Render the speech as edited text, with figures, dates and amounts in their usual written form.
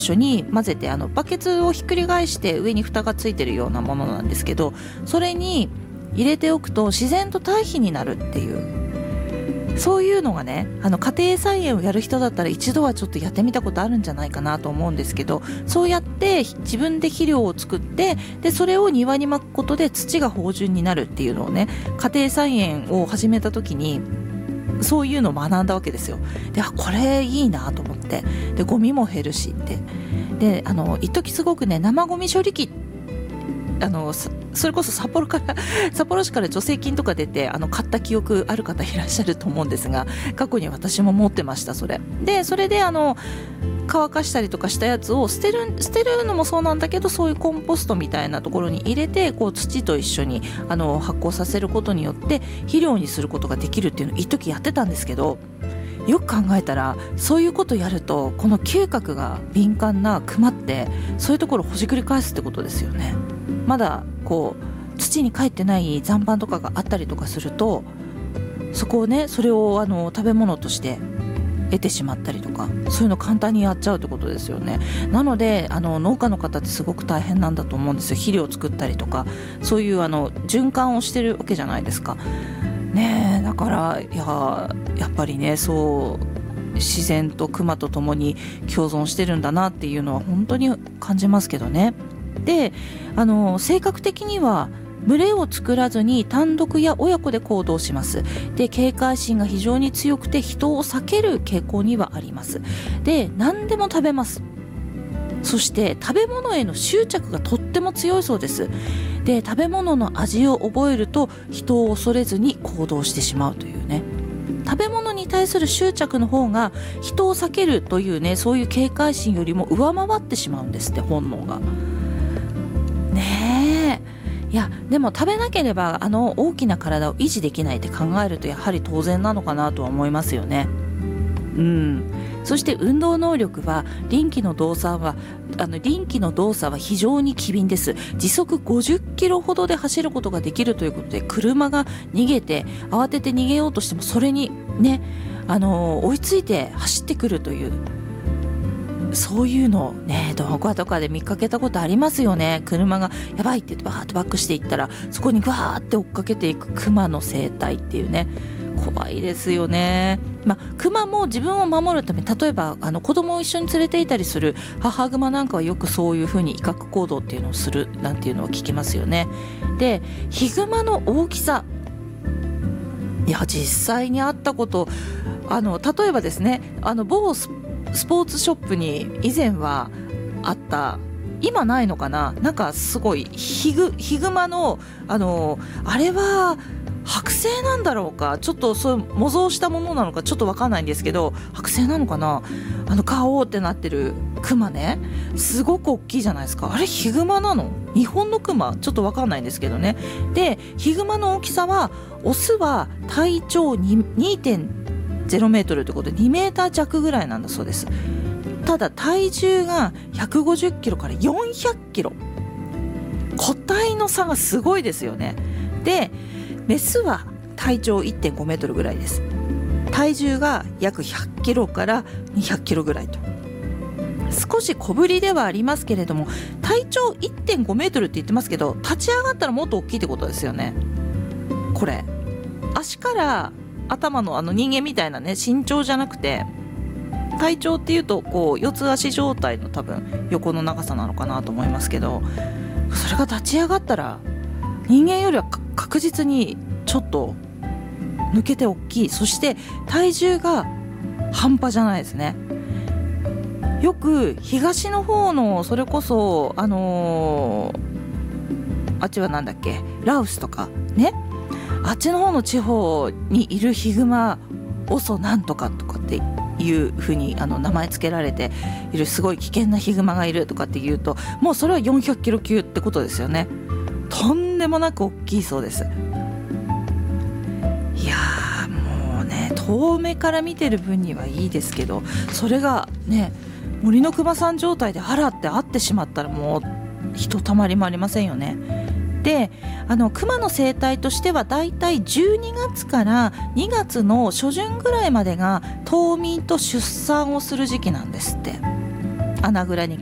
緒に混ぜて、バケツをひっくり返して上に蓋がついてるようなものなんですけど、それに入れておくと自然と堆肥になるっていう、そういうのがね、家庭菜園をやる人だったら一度はちょっとやってみたことあるんじゃないかなと思うんですけど、そうやって自分で肥料を作って、でそれを庭にまくことで土が豊潤になるっていうのをね、家庭菜園を始めた時にそういうのを学んだわけですよ。で、これいいなと思って、でゴミも減るしって、で一時すごくね、生ゴミ処理機、それこそ札幌市から助成金とか出て買った記憶ある方いらっしゃると思うんですが、過去に私も持ってました。それで乾かしたりとかしたやつを捨てるのもそうなんだけど、そういうコンポストみたいなところに入れて、こう土と一緒に発酵させることによって肥料にすることができるっていうのを一時やってたんですけど、よく考えたらそういうことやると、この嗅覚が敏感なクマってそういうところをほじくり返すってことですよね。まだこう土に帰ってない残飯とかがあったりとかすると、それを食べ物として得てしまったりとか、そういうの簡単にやっちゃうってことですよね。なので農家の方ってすごく大変なんだと思うんですよ。肥料を作ったりとか、そういう循環をしてるわけじゃないですかね。だからやっぱりね、そう自然とクマと共に共存してるんだなっていうのは本当に感じますけどね。で性格的には群れを作らずに単独や親子で行動します。で、警戒心が非常に強くて人を避ける傾向にはあります。で、何でも食べます。そして食べ物への執着がとっても強いそうです。で、食べ物の味を覚えると人を恐れずに行動してしまうというね、食べ物に対する執着の方が人を避けるというね、そういう警戒心よりも上回ってしまうんですって、本能がねえ。いやでも食べなければ大きな体を維持できないって考えると、やはり当然なのかなとは思いますよね。そして運動能力は、臨機の動作は非常に機敏です。時速50キロほどで走ることができるということで、車が慌てて逃げようとしてもそれにね、追いついて走ってくるという、そういうのね、動画とかで見かけたことありますよね。車がやばいって言ってバーッとバックしていったら、そこにガーって追っかけていくクマの生態っていうね、怖いですよね。クマも自分を守るため、例えば子供を一緒に連れていたりする母グマなんかはよくそういうふうに威嚇行動っていうのをするなんていうのを聞きますよね。で、ヒグマの大きさ、いや実際にあったこと、例えばですね、某スポーツショップに以前はあった、今ないのかな、なんかすごいヒグマのあれは剥製なんだろうか、ちょっとそういう模造したものなのかちょっと分かんないんですけど、剥製なのかな、ガオーってなってるクマね、すごく大きいじゃないですか。あれヒグマなの？日本のクマ？ちょっと分かんないんですけどね。で、ヒグマの大きさは、オスは体長2.0メートルということで2メーター弱ぐらいなんだそうです。ただ体重が150キロから400キロ、個体の差がすごいですよね。で、メスは体長 1.5 メートルぐらいです。体重が約100キロから200キロぐらいと、少し小ぶりではありますけれども、体長 1.5 メートルって言ってますけど、立ち上がったらもっと大きいってことですよね。これ足から頭の人間みたいなね身長じゃなくて、体長っていうとこう四つ足状態の多分横の長さなのかなと思いますけど、それが立ち上がったら人間よりは確実にちょっと抜けて大きい。そして体重が半端じゃないですね。よく東の方の、それこそあっちはなんだっけ、ラオスとかね、あっちの方の地方にいるヒグマオソなんとかとかっていう風に名前つけられているすごい危険なヒグマがいるとかっていうと、もうそれは400キロ級ってことですよね。とんでもなく大きいそうです。いやーもうね、遠目から見てる分にはいいですけど、それがね森のクマさん状態であらって会ってしまったら、もうひとたまりもありませんよね。で、クマの生態としてはだいたい12月から2月の初旬ぐらいまでが冬眠と出産をする時期なんですって。 穴蔵に